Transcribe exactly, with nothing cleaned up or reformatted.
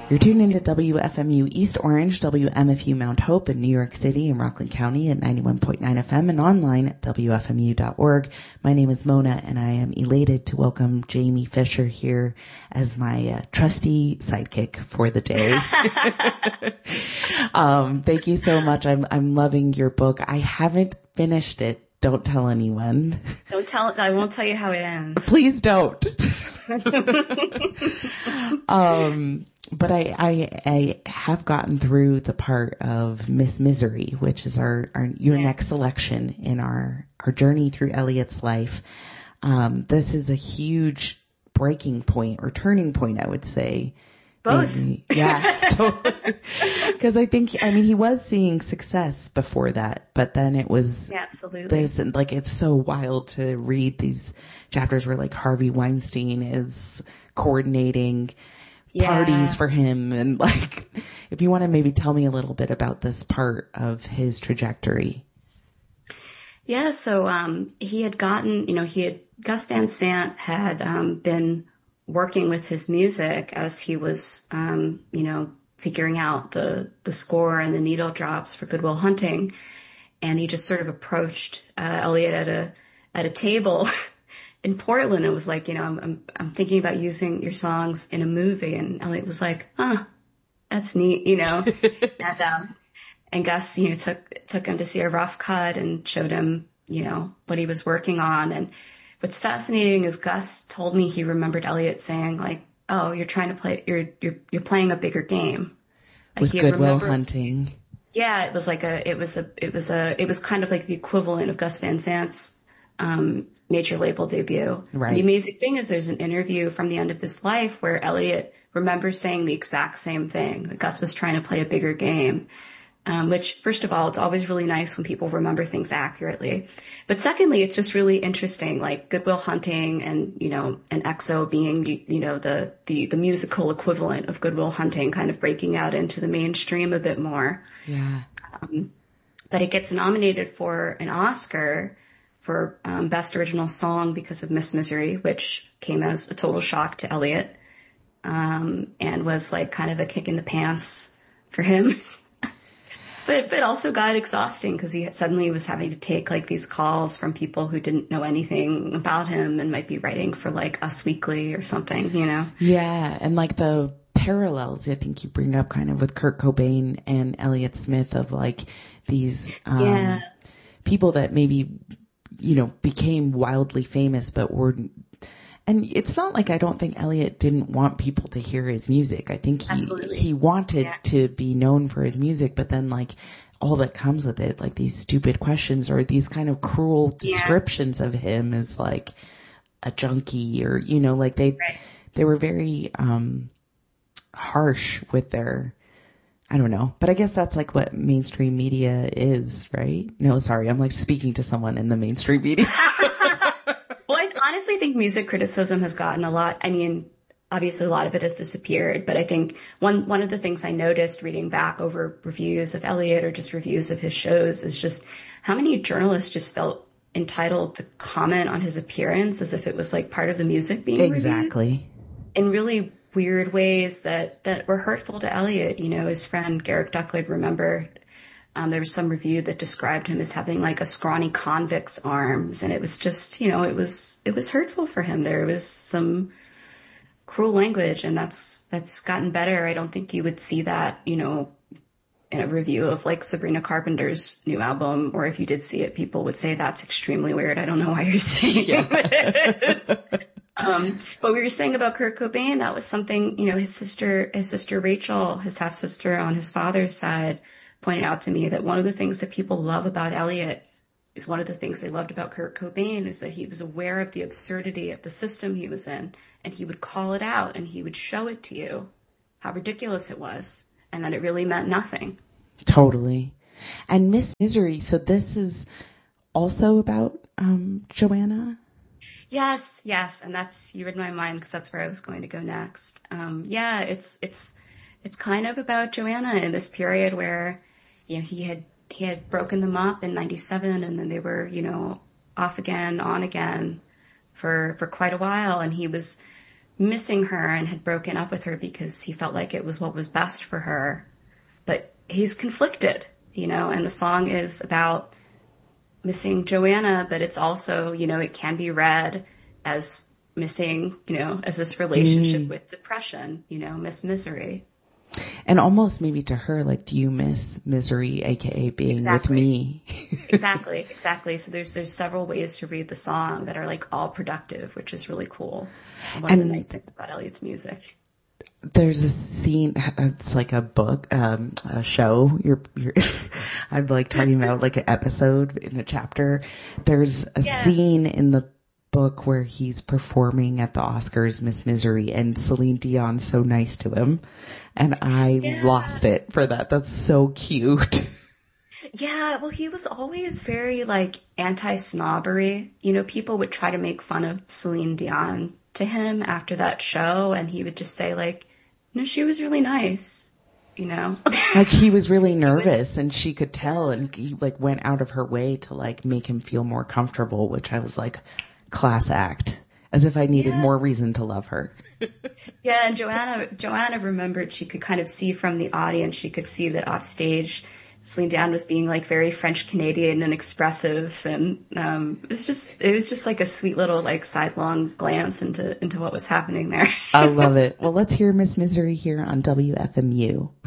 You're tuned into W F M U East Orange, W M F U Mount Hope in New York City and Rockland County at ninety-one point nine F M and online at W F M U dot org. My name is Mona and I am elated to welcome Jamie Fisher here as my uh, trusty sidekick for the day. um, thank you so much. I'm, I'm loving your book. I haven't finished it. Don't tell anyone. Don't tell, I won't tell you how it ends. Please don't. um, But I, I, I have gotten through the part of Miss Misery, which is our, our your yeah. next selection in our, our journey through Eliot's life. Um, this is a huge breaking point or turning point, I would say. Both. In, yeah, totally. Because I think, I mean, he was seeing success before that, but then it was yeah, absolutely. this, and like, it's so wild to read these chapters where like Harvey Weinstein is coordinating Yeah. parties for him. And like, if you want to maybe tell me a little bit about this part of his trajectory. Yeah. So, um, he had gotten, you know, he had, Gus Van Sant had, um, been working with his music as he was, um, you know, figuring out the, the score and the needle drops for Good Will Hunting. And he just sort of approached, uh, Eliot at a, at a table in Portland. It was like, you know, I'm, I'm, I'm thinking about using your songs in a movie. And Eliot was like, huh, that's neat, you know, and, um, and Gus, you know, took, took him to see a rough cut and showed him, you know, what he was working on. And what's fascinating is Gus told me he remembered Eliot saying like, oh, you're trying to play, you're, you're, you're playing a bigger game. With Good Will Hunting. Yeah. It was like a, it was a, it was a, it was kind of like the equivalent of Gus Van Sant's, um, major label debut. Right. And the amazing thing is there's an interview from the end of his life where Eliot remembers saying the exact same thing. That Gus was trying to play a bigger game. Um, which first of all, it's always really nice when people remember things accurately. But secondly, it's just really interesting, like Good Will Hunting and, you know, and X O being, you know, the, the, the musical equivalent of Good Will Hunting kind of breaking out into the mainstream a bit more. Yeah. Um, but it gets nominated for an Oscar for um, Best Original Song because of Miss Misery, which came as a total shock to Eliot, um, and was like kind of a kick in the pants for him. but but also got exhausting because he suddenly was having to take like these calls from people who didn't know anything about him and might be writing for like Us Weekly or something, you know? Yeah, and like the parallels I think you bring up kind of with Kurt Cobain and Elliott Smith of like these um, yeah. people that maybe, you know, became wildly famous, but were, and it's not like I don't think Eliot didn't want people to hear his music. I think he, Absolutely. he wanted yeah. to be known for his music, but then like all that comes with it, like these stupid questions or these kind of cruel descriptions yeah. of him as like a junkie or, you know, like they, right. they were very, um, harsh with their, I don't know, but I guess that's like what mainstream media is, right? No, sorry. I'm like speaking to someone in the mainstream media. Well, I honestly think music criticism has gotten a lot. I mean, obviously a lot of it has disappeared, but I think one, one of the things I noticed reading back over reviews of Eliot or just reviews of his shows is just how many journalists just felt entitled to comment on his appearance as if it was like part of the music being exactly reviewed in really weird ways that, that were hurtful to Eliot. You know, his friend Garrick Duckwood remembered, um, there was some review that described him as having like a scrawny convict's arms. And it was just, you know, it was, it was hurtful for him. There was some cruel language and that's, that's gotten better. I don't think you would see that, you know, in a review of like Sabrina Carpenter's new album, or if you did see it, people would say that's extremely weird. I don't know why you're saying yeah. it. Um, but we were saying about Kurt Cobain, that was something, you know, his sister, his sister Rachel, his half sister on his father's side, pointed out to me that one of the things that people love about Eliot is one of the things they loved about Kurt Cobain is that he was aware of the absurdity of the system he was in, and he would call it out and he would show it to you, how ridiculous it was, and that it really meant nothing. Totally. And Miss Misery, so this is also about um, Joanna? Yes, yes, and that's, you read my mind because that's where I was going to go next. Um, yeah, it's it's it's kind of about Joanna in this period where, you know, he had he had broken them up in ninety-seven, and then they were, you know, off again, on again for for quite a while, and he was missing her and had broken up with her because he felt like it was what was best for her. But he's conflicted, you know, and the song is about missing Joanna, but it's also, you know, it can be read as missing, you know, as this relationship mm. with depression, you know, Miss Misery. And almost maybe to her, like, do you miss misery, aka being exactly. with me? exactly, exactly. So there's there's several ways to read the song that are like all productive, which is really cool. One and of the nice things about Elliot's music. There's a scene, it's like a book, um, a show. You're, you're, I'm like talking about like an episode in a chapter. There's a yeah. scene in the book where he's performing at the Oscars, Miss Misery, and Celine Dion's so nice to him. And I yeah. lost it for that. That's so cute. Yeah, well, he was always very like anti-snobbery. You know, people would try to make fun of Celine Dion to him after that show, and he would just say like, no, she was really nice, you know? Like he was really nervous and she could tell, and he like went out of her way to like make him feel more comfortable, which I was like, class act, as if I needed yeah. more reason to love her. Yeah, and Joanna, Joanna remembered she could kind of see from the audience, she could see that off stage, Celine Dion was being like very French Canadian and expressive, and um, it was just it was just like a sweet little like sidelong glance into into what was happening there. I love it. Well, let's hear Miss Misery here on W F M U.